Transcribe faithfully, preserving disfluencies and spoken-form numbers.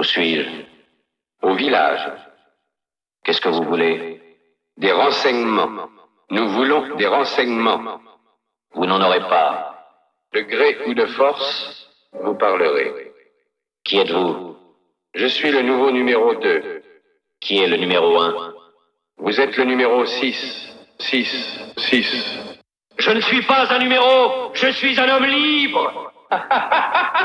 Où suis-je? Au village. Qu'est-ce que vous voulez? Des renseignements. Nous voulons des renseignements. Vous n'en aurez pas. De gré ou de force, vous parlerez. Qui êtes-vous? Je suis le nouveau numéro deux. Qui est le numéro un? Vous êtes le numéro six. six. six. Je ne suis pas un numéro, je suis un homme libre.